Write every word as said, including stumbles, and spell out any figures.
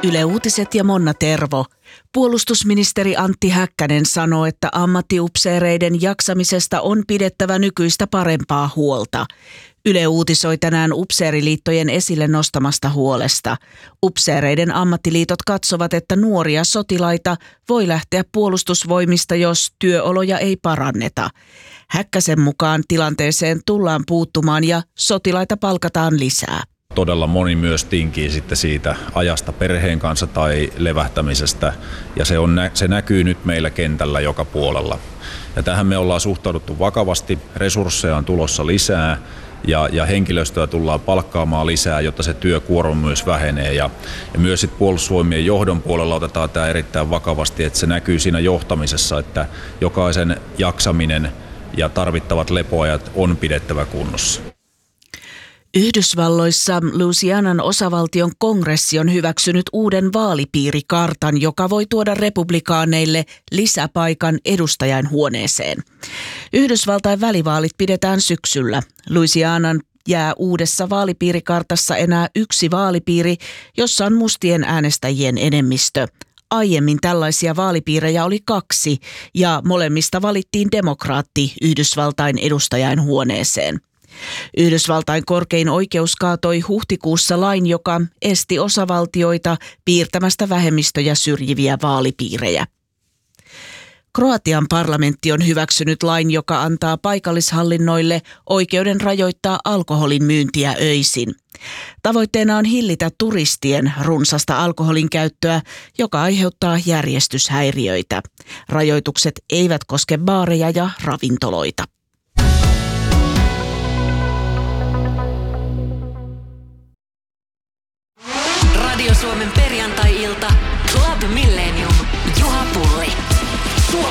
Yle Uutiset ja Monna Tervo. Puolustusministeri Antti Häkkänen sanoo, että ammattiupseereiden jaksamisesta on pidettävä nykyistä parempaa huolta. Yle uutisoi tänään upseeriliittojen esille nostamasta huolesta. Upseereiden ammattiliitot katsovat, että nuoria sotilaita voi lähteä puolustusvoimista, jos työoloja ei paranneta. Häkkäsen mukaan tilanteeseen tullaan puuttumaan ja sotilaita palkataan lisää. Todella moni myös tinkii sitten siitä ajasta perheen kanssa tai levähtämisestä, ja se, on, se näkyy nyt meillä kentällä joka puolella. Ja tähän me ollaan suhtauduttu vakavasti, resursseja on tulossa lisää ja, ja henkilöstöä tullaan palkkaamaan lisää, jotta se työkuorma myös vähenee. Ja, ja myös sit puolustusvoimien johdon puolella otetaan tämä erittäin vakavasti, että se näkyy siinä johtamisessa, että jokaisen jaksaminen ja tarvittavat lepoajat on pidettävä kunnossa. Yhdysvalloissa Louisianan osavaltion kongressi on hyväksynyt uuden vaalipiirikartan, joka voi tuoda republikaaneille lisäpaikan edustajainhuoneeseen. Yhdysvaltain välivaalit pidetään syksyllä. Louisianan jää uudessa vaalipiirikartassa enää yksi vaalipiiri, jossa on mustien äänestäjien enemmistö. Aiemmin tällaisia vaalipiirejä oli kaksi ja molemmista valittiin demokraatti Yhdysvaltain edustajainhuoneeseen. Yhdysvaltain korkein oikeus kaatoi huhtikuussa lain, joka esti osavaltioita piirtämästä vähemmistöjä syrjiviä vaalipiirejä. Kroatian parlamentti on hyväksynyt lain, joka antaa paikallishallinnoille oikeuden rajoittaa alkoholin myyntiä öisin. Tavoitteena on hillitä turistien runsasta alkoholin käyttöä, joka aiheuttaa järjestyshäiriöitä. Rajoitukset eivät koske baareja ja ravintoloita. Radio Suomen perjantai-ilta Club Millennium.